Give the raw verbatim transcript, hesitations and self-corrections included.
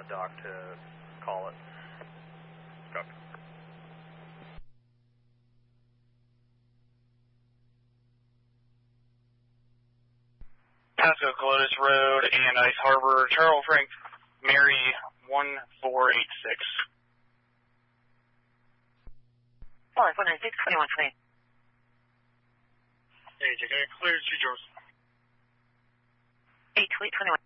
dock to call it. Copy. Pasco Colotus Road and Ice Harbor, Charles Frank, Mary one four eight six. one four nine six, twenty-one twenty. Hey, Jake, clear two Joseph. eight two eight twenty-one.